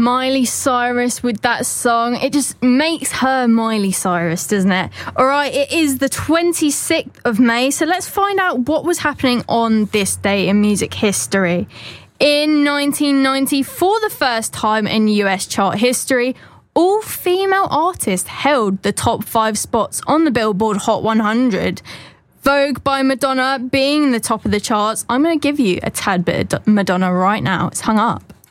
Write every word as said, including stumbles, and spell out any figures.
Miley Cyrus with that song. It just makes her Miley Cyrus, doesn't it? All right, it is the twenty-sixth of May, so let's find out what was happening on this day in music history. In nineteen ninety, for the first time in U S chart history, all female artists held the top five spots on the Billboard Hot one hundred. Vogue by Madonna being the top of the charts. I'm going to give you a tad bit of Madonna right now. It's hung up.